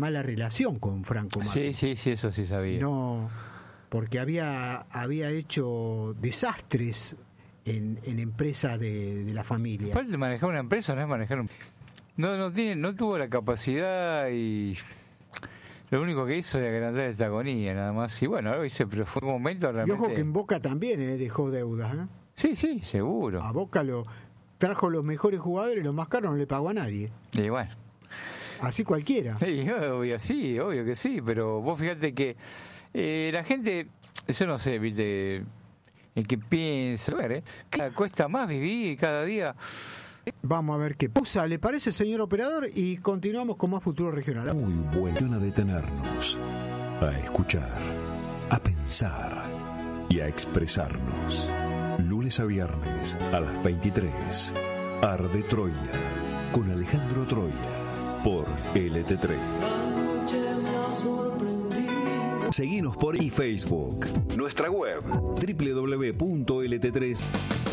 mala relación con Franco Macri. Sí, eso sí sabía. No, porque había hecho desastres en empresas de la familia. Aparte de manejar una empresa, no es manejar un... No tuvo la capacidad y lo único que hizo era agrandar esta agonía, nada más. Y bueno, lo hice, pero fue un momento realmente... Y ojo que en Boca también dejó deudas, ¿eh? Sí, seguro. A Boca trajo los mejores jugadores, los más caros no le pagó a nadie. Y bueno. Así cualquiera. Sí, obvio que sí, pero vos fíjate que la gente, yo no sé, viste, en qué piensa, cuesta más vivir cada día. Vamos a ver qué pausa, ¿le parece, señor operador? Y continuamos con más Futuro Regional. Muy buena detenernos, a escuchar, a pensar y a expresarnos. Lunes a viernes a las 23. Arde Troya con Alejandro Troya por LT3. Seguinos por Facebook, nuestra web www.lt3.